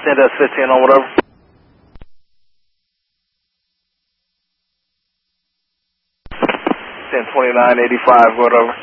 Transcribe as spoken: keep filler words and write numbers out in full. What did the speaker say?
Send us fifteen on whatever. ten twenty-nine eighty-five, whatever.